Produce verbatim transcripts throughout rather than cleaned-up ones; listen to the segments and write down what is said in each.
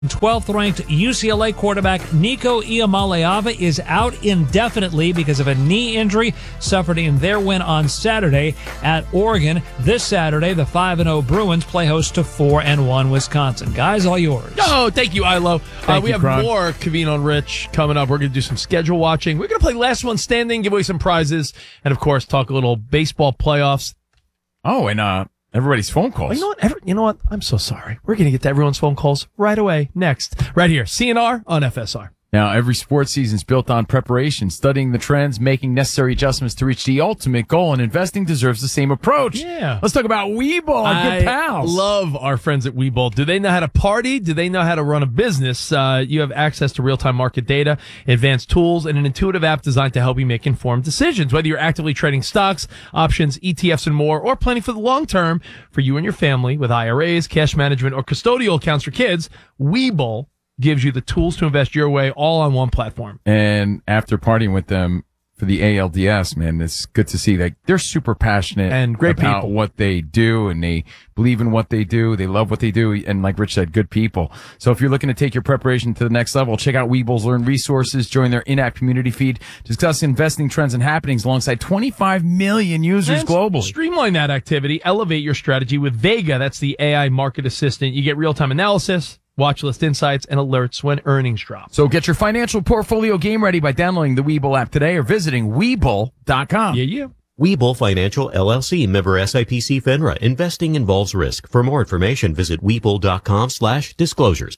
twelfth-ranked U C L A quarterback Nico Iamaleava is out indefinitely because of a knee injury suffered in their win on Saturday at Oregon. This Saturday, the five and oh Bruins play host to four and one Wisconsin. Guys, all yours. Oh, thank you, Ilo. Uh, we you, have Kron. more Covino and Rich coming up. We're going to do some schedule watching. We're going to play Last One Standing, give away some prizes, and, of course, talk a little baseball playoffs. Oh, and uh, everybody's phone calls. Oh, you know what? Every, you know what? I'm so sorry. We're going to get to everyone's phone calls right away. Next, right here, C N R on F S R. Now, every sports season is built on preparation, studying the trends, making necessary adjustments to reach the ultimate goal, and investing deserves the same approach. Yeah. Let's talk about Webull, our good I pals. love our friends at Webull. Do they know how to party? Do they know how to run a business? Uh, you have access to real-time market data, advanced tools, and an intuitive app designed to help you make informed decisions. Whether you're actively trading stocks, options, E T Fs, and more, or planning for the long term for you and your family with I R As, cash management, or custodial accounts for kids, Webull gives you the tools to invest your way all on one platform. And after partying with them for the A L D S, man, it's good to see that they're super passionate And great about people. what they do, and they believe in what they do. They love what they do. And like Rich said, good people. So if you're looking to take your preparation to the next level, check out Webull's Learn Resources, join their in-app community feed, discuss investing trends and happenings alongside twenty-five million users And globally. Streamline that activity. Elevate your strategy with Vega. That's the A I market assistant. You get real-time analysis, watch list insights, and alerts when earnings drop. So get your financial portfolio game ready by downloading the Webull app today or visiting Webull dot com. Yeah, yeah. Webull Financial, L L C, member S I P C FINRA. Investing involves risk. For more information, visit Webull dot com slash disclosures.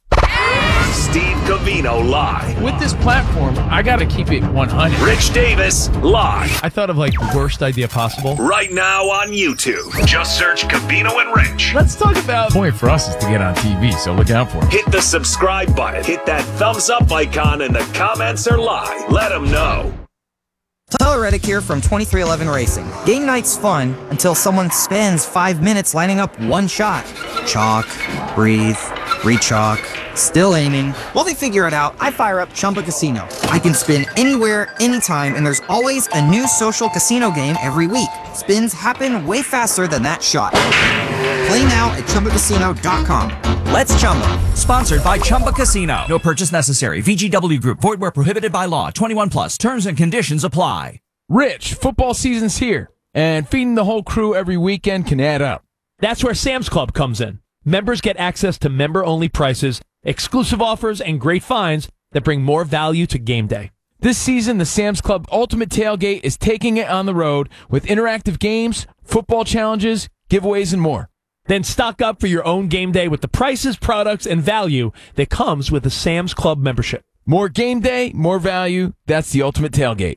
Steve Covino live. With this platform, I got to keep it one hundred. Rich Davis live. I thought of like the worst idea possible. Right now on YouTube. Just search Covino and Rich. Let's talk about The point for us is to get on T V, so look out for it. Hit the subscribe button. Hit that thumbs up icon in the comments or live. Let them know. Tyler Reddick here from twenty-three eleven Racing. Game night's fun until someone spends five minutes lining up one shot. Chalk, breathe, re-chalk, still aiming. While they figure it out, I fire up Chumba Casino. I can spin anywhere, anytime, and there's always a new social casino game every week. Spins happen way faster than that shot. Play now at Chumba Casino dot com. Let's Chumba. Sponsored by Chumba Casino. No purchase necessary. V G W Group. Void where prohibited by law. twenty-one plus. Terms and conditions apply. Rich, football season's here, and feeding the whole crew every weekend can add up. That's where Sam's Club comes in. Members get access to member-only prices, exclusive offers, and great finds that bring more value to game day. This season, the Sam's Club Ultimate Tailgate is taking it on the road with interactive games, football challenges, giveaways, and more. Then stock up for your own game day with the prices, products, and value that comes with a Sam's Club membership. More game day, more value. That's the Ultimate Tailgate.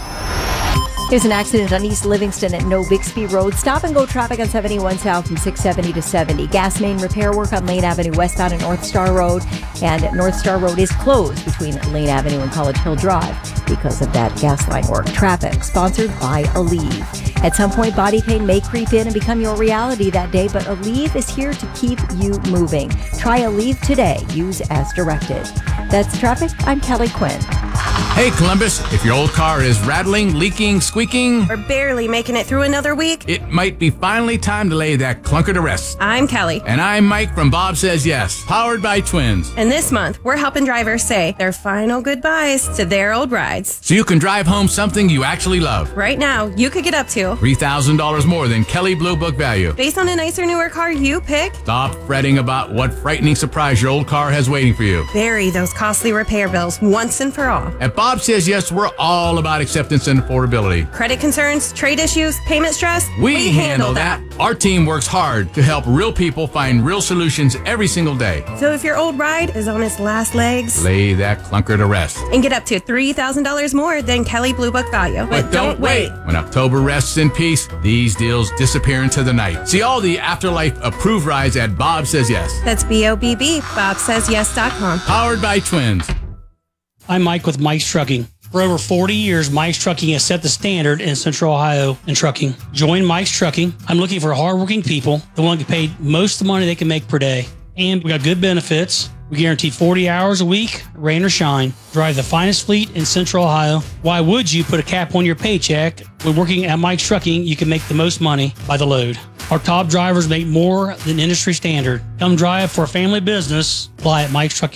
There's an accident on East Livingston at No Bixby Road. Stop and go traffic on seventy-one south from six seventy to seventy. Gas main repair work on Lane Avenue westbound at North Star Road. And North Star Road is closed between Lane Avenue and College Hill Drive because of that gas line work. Traffic sponsored by Aleve. At some point, body pain may creep in and become your reality that day, but Aleve is here to keep you moving. Try Aleve today. Use as directed. That's traffic. I'm Kelly Quinn. Hey, Columbus, if your old car is rattling, leaking, squeaking, or barely making it through another week, it might be finally time to lay that clunker to rest. I'm Kelly. And I'm Mike from Bob Says Yes, powered by Twins. And this month, we're helping drivers say their final goodbyes to their old rides. So you can drive home something you actually love. Right now, you could get up to three thousand dollars more than Kelly Blue Book value. Based on a nicer, newer car you pick. Stop fretting about what frightening surprise your old car has waiting for you. Bury those costly repair bills once and for all. At Bob Says Yes, we're all about acceptance and affordability. Credit concerns, trade issues, payment stress, We, we handle that. that. Our team works hard to help real people find real solutions every single day. So if your old ride is on its last legs, lay that clunker to rest. And get up to three thousand dollars more than Kelly Blue Book value. But, but don't wait. When October rests in peace, these deals disappear into the night. See all the Afterlife approved rides at Bob Says Yes. That's B O B B, bob says yes dot com. Powered by Twins. I'm Mike with Mike's Trucking. For over forty years, Mike's Trucking has set the standard in Central Ohio in trucking. Join Mike's Trucking. I'm looking for hardworking people that want to get paid most of the money they can make per day. And we got good benefits. We guarantee forty hours a week, rain or shine. Drive the finest fleet in Central Ohio. Why would you put a cap on your paycheck when working at Mike's Trucking? You can make the most money by the load. Our top drivers make more than industry standard. Come drive for a family business. Apply at Mike's Trucking.